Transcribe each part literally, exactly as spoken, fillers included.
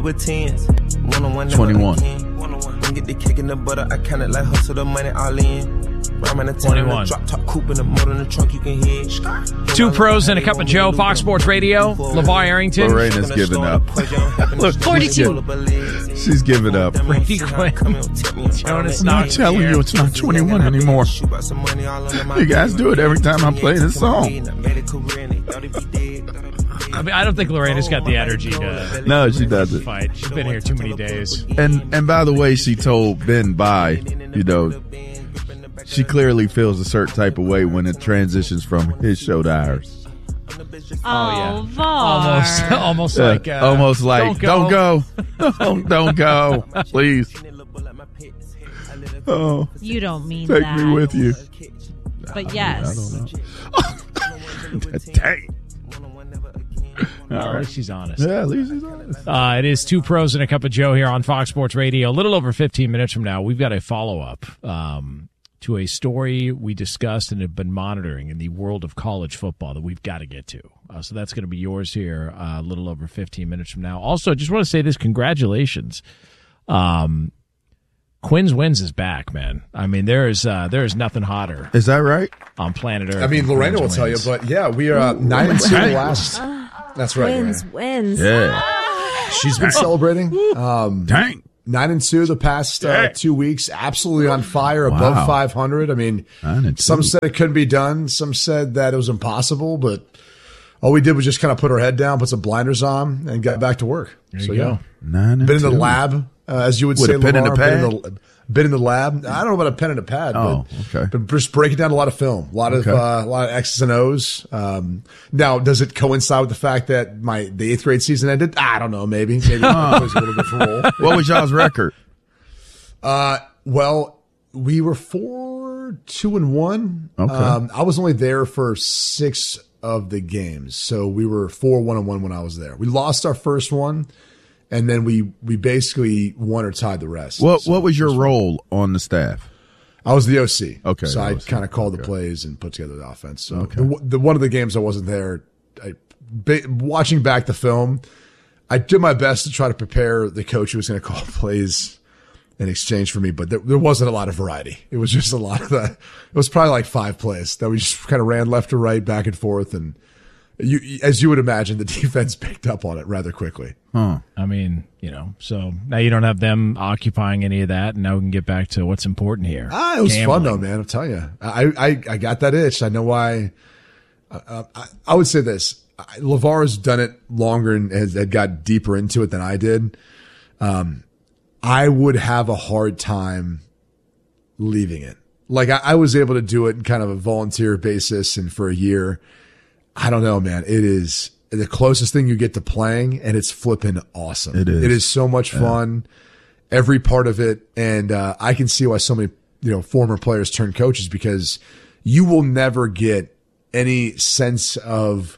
with tens. One-on-one, twenty-one. Don't get the cake in the butter. I count it like hustle the money all in. twenty-one. Drop top coupe in the motor in the trunk, you can hear. Two pros and a cup of Joe, Fox Sports Radio. LeVar Arrington. Lorraine is giving up. Look, forty-two. She's giving up. Brady Quinn. Jonas I'm not telling you it's not twenty-one anymore. You guys do it every time I play this song. I mean, I don't think Lorena's got the energy to No, she doesn't. fight. She's been here too many days. And and by the way, she told Ben bye, you know, she clearly feels a certain type of way when it transitions from his show to ours. Oh, Var. Almost, almost Yeah, like, uh, almost like, don't go, don't go, don't go, please. Oh, You don't mean take that. me with you. But yes. I don't know. Dang. All right. At least she's honest. Yeah, at least she's honest. Uh, it is Two Pros and a Cup of Joe here on Fox Sports Radio. A little over fifteen minutes from now, we've got a follow-up um, to a story we discussed and have been monitoring in the world of college football that we've got to get to. Uh, so that's going to be yours here uh, a little over fifteen minutes from now. Also, I just want to say this. Congratulations. Um, Quinn's Wins is back, man. I mean, there is uh, there is nothing hotter Is that right? on planet Earth. I mean, than Lorena will Quinn's tell you, Wins. but yeah, we are uh, nine and two last. That's right. Wins, Lorena. wins. Yeah. She's been celebrating. Um, Dang. Nine and two the past uh, two weeks, absolutely on fire, above Wow. five hundred. I mean, Nine and some two. said it couldn't be done. Some said that it was impossible, but all we did was just kind of put our head down, put some blinders on, and got back to work. There so you go. yeah, Nine and been in the two. lab, uh, as you would With say, a pen and a Lamar, pad? Been in, the, been in the lab. I don't know about a pen and a pad. Oh, but, okay. But just breaking down a lot of film, a lot of Okay. uh, a lot of X's and O's. Um, now, does it coincide with the fact that my the eighth grade season ended? I don't know. Maybe maybe it plays a little different role. What was y'all's record? Uh, well, we were four, two, and one. Okay. Um, I was only there for six of the games, so we were four, one, and one when I was there. We lost our first one, and then we we basically won or tied the rest. What So What was your it fun. role on the staff? I was the O C. Okay, so I O C. kind of called the Okay. plays and put together the offense. So Okay. the, the one of the games I wasn't there. I, ba- watching back the film, I did my best to try to prepare the coach who was going to call plays in exchange for me, but there, there wasn't a lot of variety. It was just a lot of that. It was probably like five plays that we just kind of ran left to right, back and forth, and you, as you would imagine, the defense picked up on it rather quickly. Huh. I mean, you know, so now you don't have them occupying any of that, and now we can get back to what's important here. Ah, it was Gambling. fun though, man. I'm telling you, I I, I got that itch. I know why. Uh, I, I would say this: I- LeVar has done it longer and has had got deeper into it than I did. Um, I would have a hard time leaving it. Like I, I was able to do it in kind of a volunteer basis, and for a year. I don't know, man. It is the closest thing you get to playing, and it's flipping awesome. It is. It is so much fun. Every part of it. And, uh, I can see why so many, you know, former players turn coaches, because you will never get any sense of,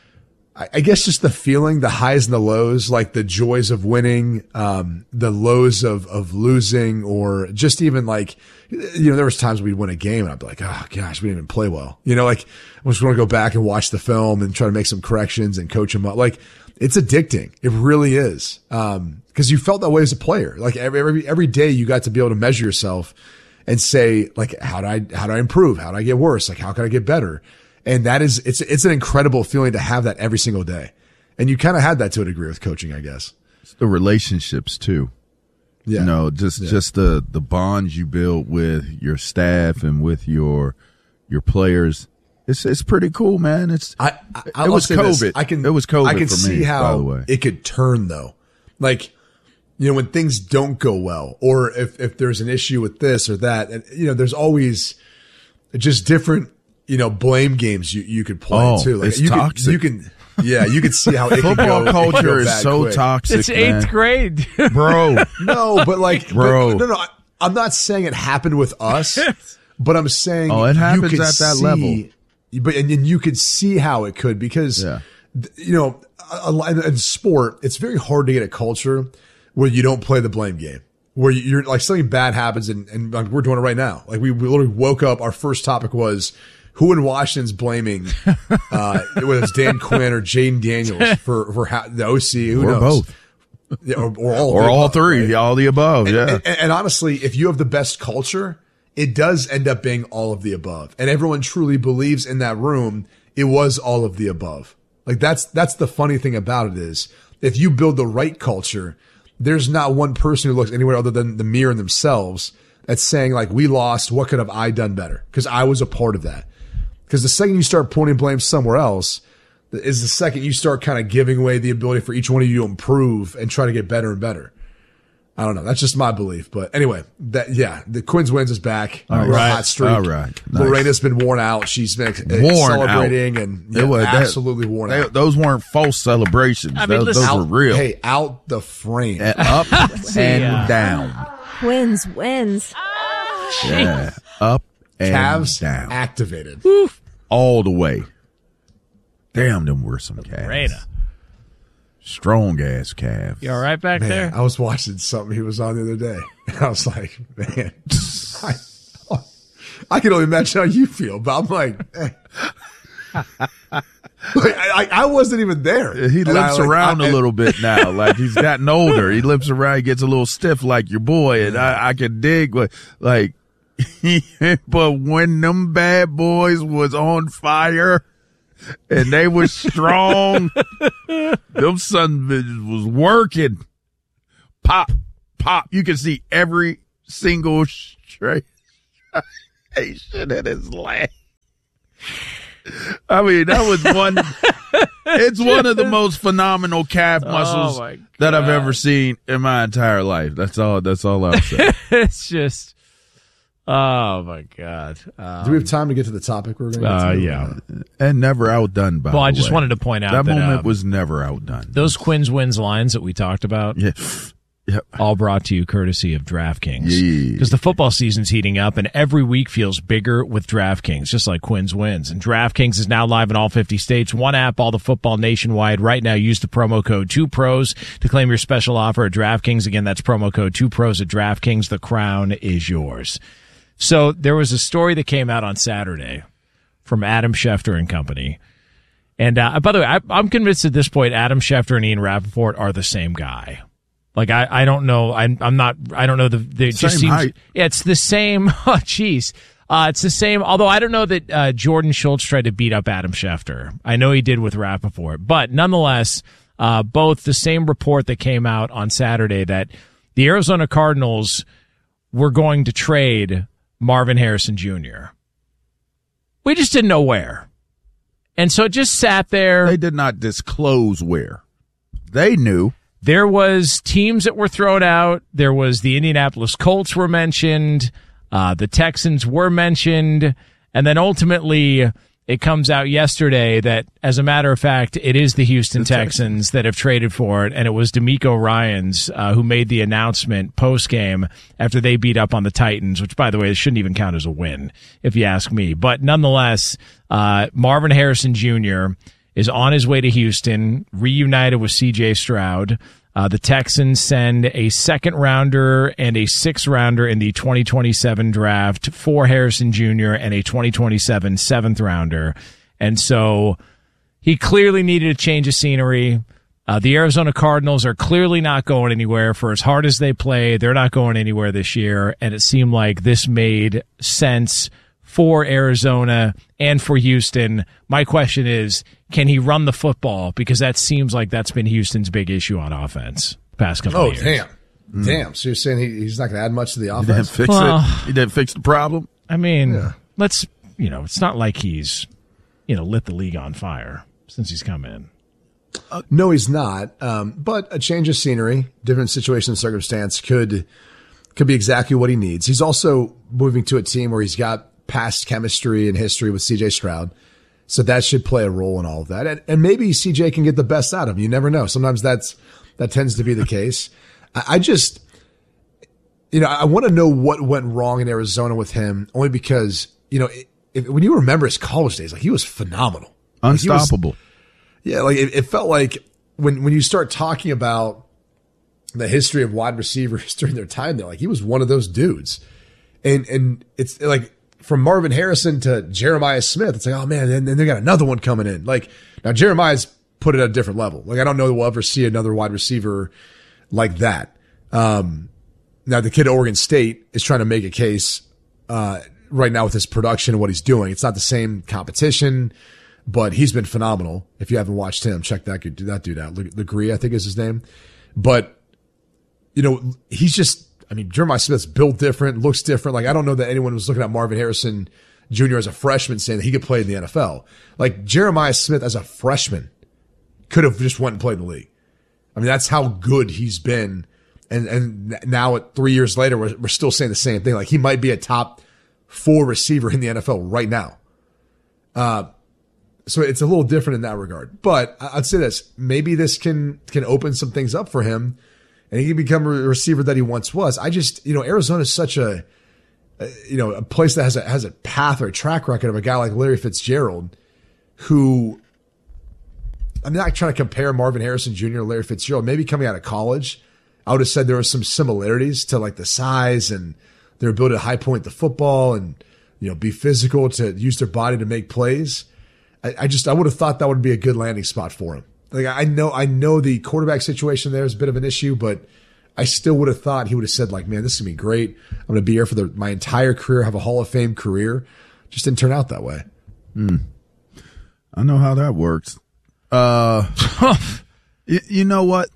I, I guess just the feeling, the highs and the lows, like the joys of winning, um, the lows of, of losing, or just even like, you know, there was times we'd win a game and I'd be like, oh gosh, we didn't even play well. You know, like I just want to go back and watch the film and try to make some corrections and coach them up. Like it's addicting. It really is. Um, cause you felt that way as a player. Like every, every, every day you got to be able to measure yourself and say like, how do I, how do I improve? How do I get worse? Like, how can I get better? And that is, it's, it's an incredible feeling to have that every single day. And you kind of had that to a degree with coaching, I guess. It's the relationships too. Yeah. You know, just Yeah. just the the bonds you build with your staff and with your your players. It's it's pretty cool, man. It's I, I it I'll was say this. COVID. I can it was COVID I can for see me, how by the way. it could turn though. Like, you know, when things don't go well, or if if there's an issue with this or that, and you know, there's always just different, you know, blame games you you could play Oh, too. Like it's you toxic. Can, you can yeah, you can see how it can Football go, it can culture go is bad so quick. toxic, It's man. eighth grade. Bro. No, but like, Bro. but, no, no. I, I'm not saying it happened with us, but I'm saying Oh, it happens you could at that see, level. But and, and you could see how it could, because Yeah. th- you know, a- a- in sport, it's very hard to get a culture where you don't play the blame game. Where you're like something bad happens, and, and like we're doing it right now. Like we, we literally woke up. Our first topic was who in Washington's blaming, uh, whether it's Dan Quinn or Jaden Daniels for for how, the O C. Who Or knows? both. Yeah, or, or all, or all above, three, right? all the above. And, yeah. and, and honestly, if you have the best culture, it does end up being all of the above. And everyone truly believes in that room, it was all of the above. Like that's, that's the funny thing about it is if you build the right culture, there's not one person who looks anywhere other than the mirror in themselves that's saying like, we lost. What could have I done better? Cause I was a part of that. Cause the second you start pointing blame somewhere else is the second you start kind of giving away the ability for each one of you to improve and try to get better and better. I don't know. That's just my belief. But anyway, that yeah, the Quins wins is back. All We're right. on a hot streak. All right. Nice. Lorena's been worn out. She's been uh, Worn celebrating out. and yeah, It was- that- absolutely worn They, out. those weren't false celebrations. I mean, those listen- those were Out- real. Hey, out the frame. And up and ya. down. Wins, wins. Yeah. Up and Calves down. activated. All the way. Damn, them were some calves. Reina. Strong ass calves. You all right back Man, there? I was watching something he was on the other day, and I was like, man, I, I can only imagine how you feel, but I'm like, eh. Like, I, I wasn't even there. He And limps I, like, around I- a little bit now. Like he's gotten older. He limps around. He gets a little stiff like your boy. And I, I can dig what, like, but when them bad boys was on fire and they was strong, them son bitches was working. Pop, pop. You can see every single straight in his leg. I mean, that was one. It's one of the most phenomenal calf muscles my that I've God. ever seen in my entire life. That's all. That's all I'll say. It's just, oh my God. Um, Do we have time to get to the topic we're going to get uh, to? yeah. And never outdone. By Well, the I just way. wanted to point out that that, moment um, was never outdone. those Quins wins lines that we talked about, yeah, yeah. all brought to you courtesy of DraftKings. Yeah. Because the football season's heating up and every week feels bigger with DraftKings, just like Quins wins. And DraftKings is now live in all fifty states. One app, all the football nationwide. Right now, use the promo code two pros to claim your special offer at DraftKings. Again, that's promo code two pros at DraftKings. The crown is yours. So there was a story that came out on Saturday from Adam Schefter and company. And uh, by the way, I, I'm convinced at this point Adam Schefter and Ian Rappaport are the same guy. Like I, I don't know. I'm, I'm not. I don't know. The, the it just Same seems. height. Yeah, it's the same. Oh, jeez. Uh, it's the same. Although I don't know that uh, Jordan Schultz tried to beat up Adam Schefter. I know he did with Rappaport, but nonetheless, uh, both the same report that came out on Saturday that the Arizona Cardinals were going to trade Marvin Harrison Junior We just didn't know where, and so it just sat there. They did not disclose where. They knew. There was teams that were thrown out. There was the Indianapolis Colts were mentioned. Uh, the Texans were mentioned. And then ultimately it comes out yesterday that, as a matter of fact, it is the Houston The Texans, Texans. that have traded for it. And it was DeMeco Ryans uh, who made the announcement post-game after they beat up on the Titans, which, by the way, shouldn't even count as a win, if you ask me. But nonetheless, uh, Marvin Harrison Junior is on his way to Houston, reunited with C J Stroud. Uh, the Texans send a second rounder and a sixth rounder in the twenty twenty-seven draft for Harrison Junior and a twenty twenty-seven seventh rounder. And so he clearly needed a change of scenery. Uh, the Arizona Cardinals are clearly not going anywhere. For as hard as they play, they're not going anywhere this year. And it seemed like this made sense for Arizona and for Houston. My question is, can he run the football? Because that seems like that's been Houston's big issue on offense past couple Oh, of years. damn. Damn. So you're saying he, he's not going to add much to the He didn't offense? fix Well- it. He didn't fix the problem. I mean, let's, you know, it's not like he's, you know, lit the league on fire since he's come in. No, he's not. Um, but a change of scenery, different situation and circumstance could could be exactly what he needs. He's also moving to a team where he's got past chemistry and history with C J Stroud. So that should play a role in all of that. And, and maybe C J can get the best out of him. You never know. Sometimes that's that tends to be the case. I, I just, you know, I want to know what went wrong in Arizona with him, only because, you know, if, when you remember his college days, like he was phenomenal. Like, he was- Unstoppable. yeah, like it, it felt like when when you start talking about the history of wide receivers during their time there, like he was one of those dudes. And and it's like from Marvin Harrison to Jeremiah Smith, it's like, oh man, and then they got another one coming in. Like now Jeremiah's put it at a different level. Like I don't know that we'll ever see another wide receiver like that. Um, now the kid at Oregon State is trying to make a case, uh, right now with his production and what he's doing. It's not the same competition, but he's been phenomenal. If you haven't watched him, check that dude, that dude out. Legree, I think is his name. But, you know, he's just, I mean, Jeremiah Smith's built different, looks different. Like, I don't know that anyone was looking at Marvin Harrison Junior as a freshman saying that he could play in the N F L. Like, Jeremiah Smith as a freshman could have just went and played in the league. I mean, that's how good he's been. And, and now at three years later, we're, we're still saying the same thing. Like, he might be a top four receiver in the N F L right now. Uh, so it's a little different in that regard. But I'd say this, maybe this can, can open some things up for him and he can become a receiver that he once was. I just, you know, Arizona is such a, a, you know, a place that has a, has a path or a track record of a guy like Larry Fitzgerald, who, I'm not trying to compare Marvin Harrison Junior to Larry Fitzgerald. Maybe coming out of college, I would have said there were some similarities to like the size and their ability to high point the football and, you know, be physical, to use their body to make plays. I, I just, I would have thought that would be a good landing spot for him. Like, I know, I know the quarterback situation there is a bit of an issue, but I still would have thought he would have said like, man, this is going to be great. I'm going to be here for the, my entire career, have a Hall of Fame career. Just didn't turn out that way. Hmm. I know how that works. Uh, you, you know what?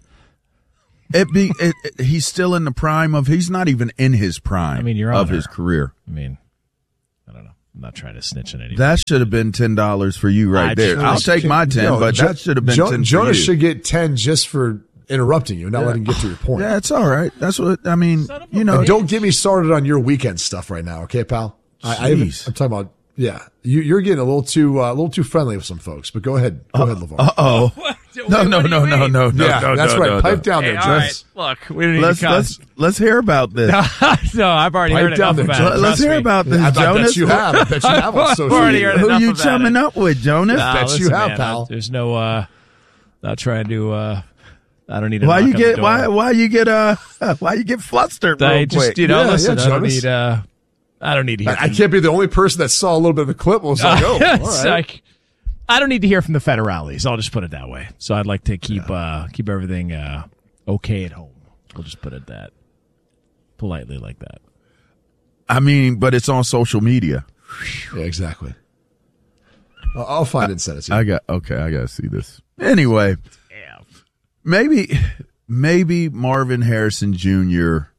It be it, it, he's still in the prime of, he's not even in his prime I mean, you're of on his her. career. I mean, I don't know. I'm not trying to snitch on anybody. That should have been ten dollars for you right I there. just- I'll take my ten, Yo, but Jo- that should have been Jo- ten Jonas for you. should get ten just for interrupting you, not letting you get to your point. Yeah, it's all right. That's what I mean. You know, And don't get me started on your weekend stuff right now, okay, pal? I, I haven't- Jeez. I'm talking about, yeah, you, you're getting a little too, uh, a little too friendly with some folks. But go ahead, go ahead, LeVar. Uh oh. No, no, no, no, no, no, yeah, no, that's no, right. no, Pipe no. down Hey, there, all right. Jonas. Look, we don't need Let's to cuss. let's let's hear about this. No, I've already Pipe heard down enough there, about it. Jonas. Let's Trust hear me. about this, I, I Jonas. bet you have. I bet you have on social already media. heard Who enough you about chumming it. up with, Jonas? Nah, Bet listen, you have, man, pal. There's no, uh, not trying to, uh, I don't need to Why knock you on the get door. why why you get uh why you get flustered real I just, quick? you know, Yeah, listen, yeah, I don't Jonas. need, uh, I don't need to hear I, I from- can't be the only person that saw a little bit of the clip and was like, oh, all It's right. like, I don't need to hear from the federales. I'll just put it that way. So I'd like to keep uh, keep everything uh, okay at home. We'll just put it that politely like that. I mean, but it's on social media. Yeah, exactly. I'll, I'll find it and send it to you. I got okay. I got to see this anyway. Yeah. Maybe maybe Marvin Harrison Junior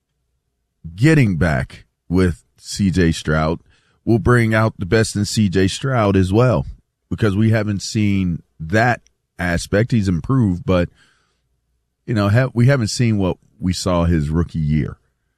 getting back with C J Stroud will bring out the best in C J Stroud as well, because we haven't seen that aspect. He's improved, but you know, ha- we haven't seen what we saw his rookie year.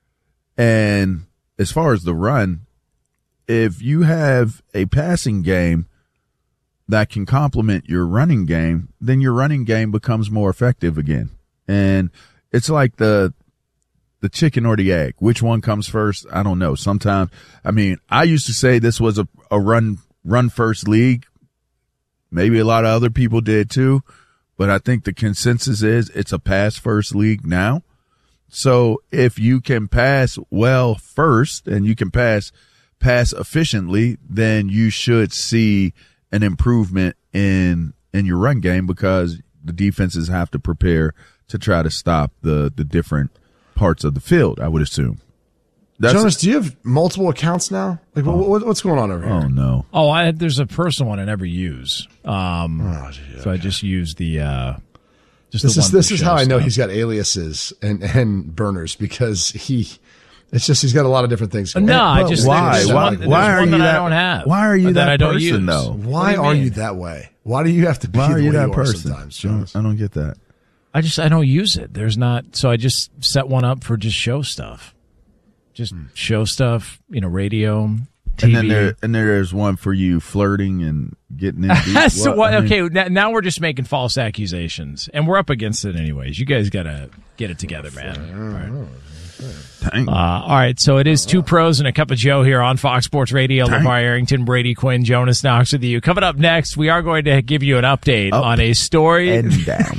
And as far as the run, if you have a passing game that can complement your running game, then your running game becomes more effective again. And it's like the the chicken or the egg. Which one comes first? I don't know. Sometimes, I mean, I used to say this was a, a run run first league. Maybe a lot of other people did too, but I think the consensus is it's a pass first league now. So if you can pass well first and you can pass pass efficiently, then you should see an improvement in in your run game, because the defenses have to prepare to try to stop the the different parts of the field, I would assume. That's Jonas, do you have multiple accounts now? Like, what, what, what's going on over here? oh no. Oh, I, there's a personal one I never use. Um, Oh, gee, so I just use the uh, just This the is one this for is show how I know stuff. he's got aliases and, and burners, because he, it's just he's got a lot of different things going No, on. I But just why? There's Why? one, there's why are one you that, that? I don't have. Why are you that, that, I don't person use. though? What Why do you are mean? you that way? Why do you have to be Why the are you way that you person? are sometimes, Jonas? I don't get that. I just I don't use it. There's not, so I just set one up for just show stuff, just show stuff. You know, radio, T V. And then there, and there's one for you flirting and getting in deep. so What- what? I mean, Okay, now, now we're just making false accusations, and we're up against it anyways. You guys gotta get it together, man. dang. Uh, all right, so it is two pros and a cup of Joe here on Fox Sports Radio. Dang. LeVar Arrington, Brady Quinn, Jonas Knox with you. Coming up next, we are going to give you an update Up on a story. and down.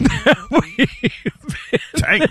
Dang.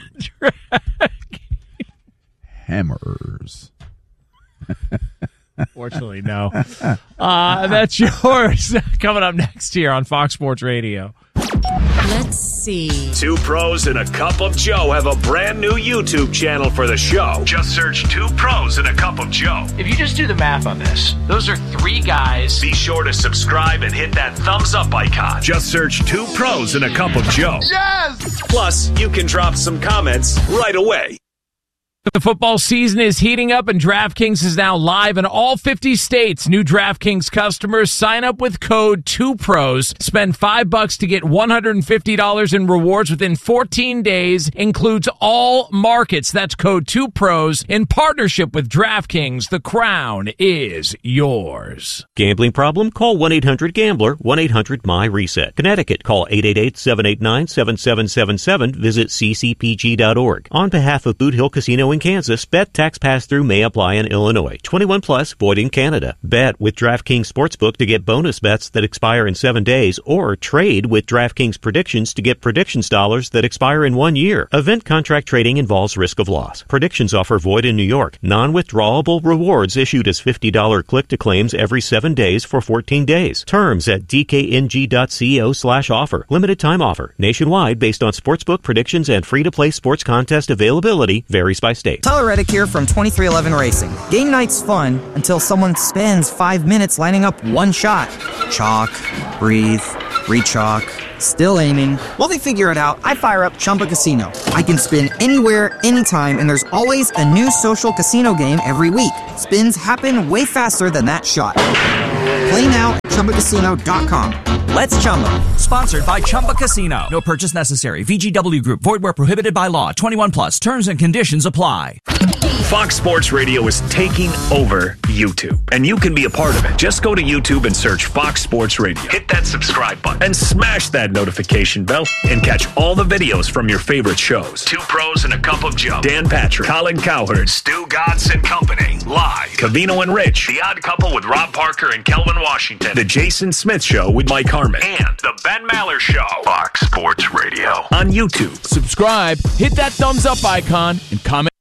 Hammers. Fortunately, no. Uh, that's yours. Coming up next here on Fox Sports Radio. Let's see. Two Pros and a Cup of Joe have a brand new YouTube channel for the show. Just search Two Pros and a Cup of Joe. If you just do the math on this, those are three guys. Be sure to subscribe and hit that thumbs up icon. Just search Two Pros and a Cup of Joe. Yes! Plus, you can drop some comments right away. The football season is heating up, and DraftKings is now live in all fifty states. New DraftKings customers sign up with code two pros. Spend five bucks to get one hundred fifty dollars in rewards within fourteen days. Includes all markets. That's code two pros in partnership with DraftKings. The crown is yours. Gambling problem? Call one eight hundred gambler, one eight hundred M Y reset. Connecticut, call eight eight eight, seven eight nine, seven seven seven seven. Visit c c p g dot org. On behalf of Boot Hill Casino in Kansas, bet tax pass-through may apply in Illinois. twenty-one plus, void in Canada. Bet with DraftKings Sportsbook to get bonus bets that expire in seven days, or trade with DraftKings Predictions to get predictions dollars that expire in one year. Event contract trading involves risk of loss. Predictions offer void in New York. Non-withdrawable rewards issued as fifty dollars click-to-claims every seven days for fourteen days. Terms at d k n g dot co slash offer. Limited time offer. Nationwide based on sportsbook predictions and free-to-play sports contest availability. Varies by state. Tyler Reddick here from twenty-three eleven Racing. Game night's fun until someone spends five minutes lining up one shot. Chalk, breathe, re-chalk, still aiming. While they figure it out, I fire up Chumba Casino. I can spin anywhere, anytime, and there's always a new social casino game every week. Spins happen way faster than that shot. Play now at chumba casino dot com. Let's Chumba. Sponsored by Chumba Casino. No purchase necessary. V G W Group. Void where prohibited by law. twenty-one plus. Terms and conditions apply. Fox Sports Radio is taking over YouTube, and you can be a part of it. Just go to YouTube and search Fox Sports Radio. Hit that subscribe button and smash that notification bell and catch all the videos from your favorite shows. Two Pros and a Cup of Joe. Dan Patrick, Colin Cowherd, Stu Godson and Company. Live. Cavino and Rich. The Odd Couple with Rob Parker and Kelvin Washington. The Jason Smith Show with Mike Harmon. And The Ben Maller Show. Fox Sports Radio on YouTube. Subscribe, hit that thumbs up icon, and comment.